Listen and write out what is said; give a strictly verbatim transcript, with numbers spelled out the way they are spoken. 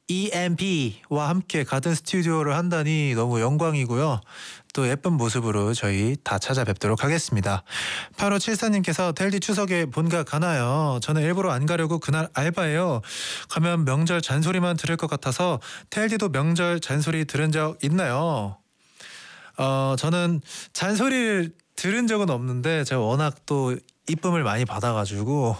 이엠피와 함께 같은 스튜디오를 한다니 너무 영광이고요. 또 예쁜 모습으로 저희 다 찾아뵙도록 하겠습니다. 팔오칠사님께서 텔디 추석에 본가 가나요? 저는 일부러 안 가려고 그날 알바예요. 가면 명절 잔소리만 들을 것 같아서 텔디도 명절 잔소리 들은 적 있나요? 어, 저는 잔소리를 들은 적은 없는데 제가 워낙 또 이쁨을 많이 받아가지고